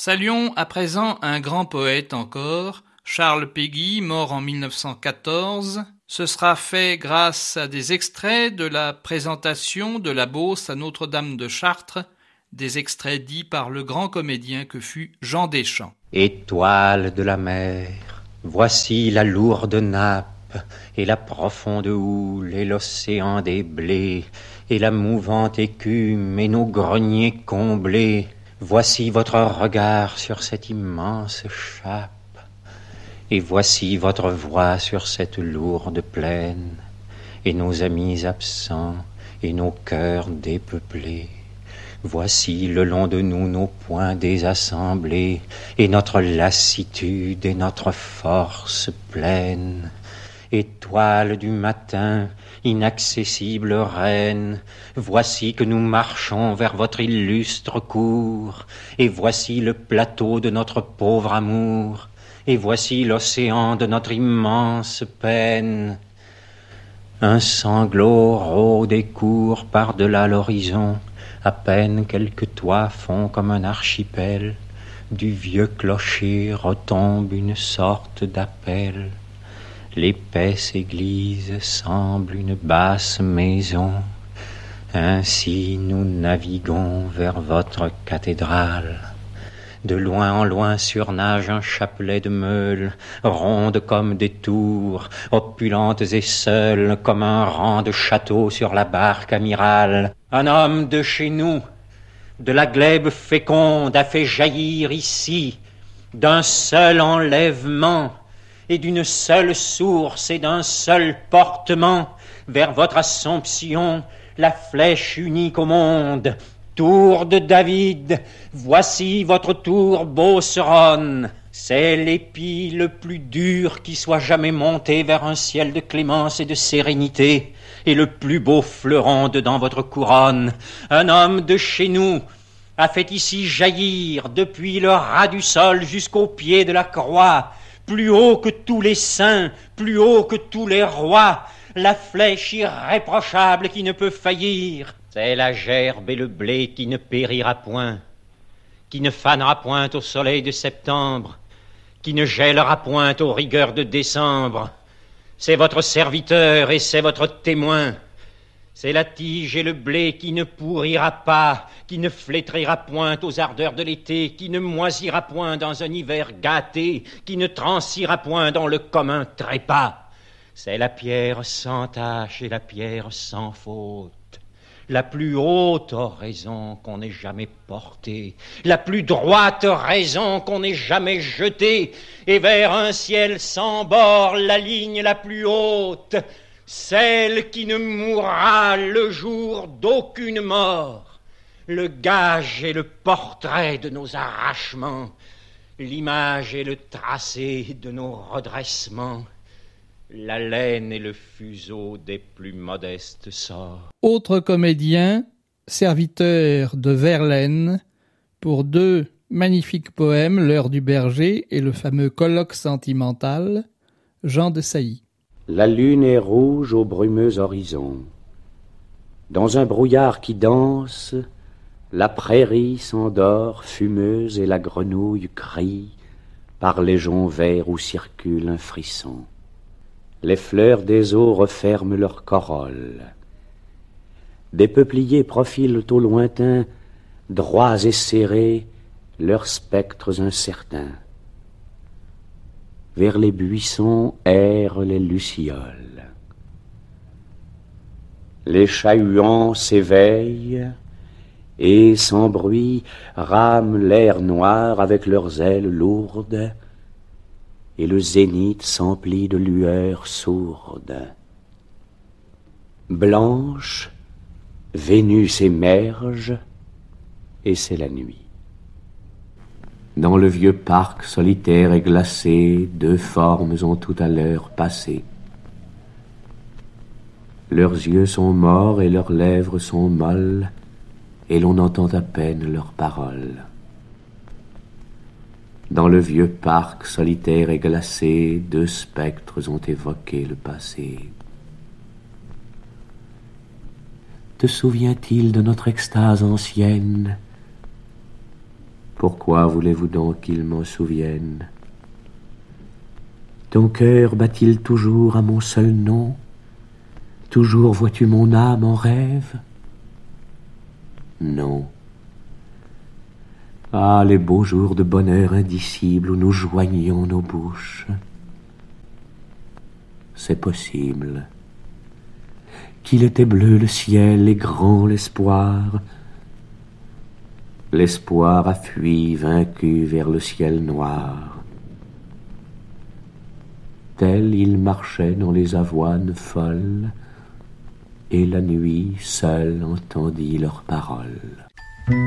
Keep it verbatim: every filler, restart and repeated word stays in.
Saluons à présent un grand poète encore, Charles Péguy, mort en mille neuf cent quatorze. Ce sera fait grâce à des extraits de la présentation de la Beauce à Notre-Dame de Chartres, des extraits dits par le grand comédien que fut Jean Deschamps. Étoile de la mer, voici la lourde nappe, et la profonde houle, et l'océan des blés, et la mouvante écume, et nos greniers comblés. Voici votre regard sur cette immense chape, et voici votre voix sur cette lourde plaine, et nos amis absents, et nos cœurs dépeuplés. Voici le long de nous nos poings désassemblés, et notre lassitude et notre force pleine. Étoile du matin, inaccessible reine, voici que nous marchons vers votre illustre cour, et voici le plateau de notre pauvre amour, et voici l'océan de notre immense peine. Un sanglot rôde et court par-delà l'horizon, à peine quelques toits font comme un archipel, du vieux clocher retombe une sorte d'appel. L'épaisse église semble une basse maison. Ainsi nous naviguons vers votre cathédrale. De loin en loin surnage un chapelet de meules, rondes comme des tours, opulentes et seules comme un rang de châteaux sur la barque amirale. Un homme de chez nous, de la glèbe féconde, a fait jaillir ici, d'un seul enlèvement, et d'une seule source et d'un seul portement, vers votre Assomption, la flèche unique au monde. Tour de David, voici votre tour Beauceronne. C'est l'épi le plus dur qui soit jamais monté vers un ciel de clémence et de sérénité, et le plus beau fleuron dedans votre couronne. Un homme de chez nous a fait ici jaillir, depuis le ras du sol jusqu'au pied de la croix, plus haut que tous les saints, plus haut que tous les rois, la flèche irréprochable qui ne peut faillir. C'est la gerbe et le blé qui ne périra point, qui ne fanera point au soleil de septembre, qui ne gèlera point aux rigueurs de décembre. C'est votre serviteur et c'est votre témoin. C'est la tige et le blé qui ne pourrira pas, qui ne flétrira point aux ardeurs de l'été, qui ne moisira point dans un hiver gâté, qui ne transira point dans le commun trépas. C'est la pierre sans tache et la pierre sans faute, la plus haute oraison qu'on ait jamais portée, la plus droite raison qu'on ait jamais jetée, et vers un ciel sans bord la ligne la plus haute, celle qui ne mourra le jour d'aucune mort, le gage et le portrait de nos arrachements, l'image et le tracé de nos redressements, la laine et le fuseau des plus modestes sorts. Autre comédien, serviteur de Verlaine, pour deux magnifiques poèmes, L'heure du berger et le fameux colloque sentimental, Jean de Sailly. La lune est rouge au brumeux horizon. Dans un brouillard qui danse, la prairie s'endort fumeuse et la grenouille crie par les joncs verts où circule un frisson. Les fleurs des eaux referment leurs corolles. Des peupliers profilent au lointain, droits et serrés, leurs spectres incertains. Vers les buissons errent les lucioles. Les chat-huants s'éveillent et, sans bruit, rament l'air noir avec leurs ailes lourdes, et le zénith s'emplit de lueurs sourdes. Blanche, Vénus émerge, et c'est la nuit. Dans le vieux parc solitaire et glacé, deux formes ont tout à l'heure passé. Leurs yeux sont morts et leurs lèvres sont molles, et l'on entend à peine leurs paroles. Dans le vieux parc solitaire et glacé, deux spectres ont évoqué le passé. Te souvient-il de notre extase ancienne? Pourquoi voulez-vous donc qu'il m'en souvienne? Ton cœur bat-il toujours à mon seul nom? Toujours vois-tu mon âme en rêve? Non. Ah, les beaux jours de bonheur indicible où nous joignions nos bouches. C'est possible. Qu'il était bleu le ciel et grand l'espoir. L'espoir a fui vaincu vers le ciel noir. Tel il marchait dans les avoines folles, et la nuit seule entendit leurs paroles.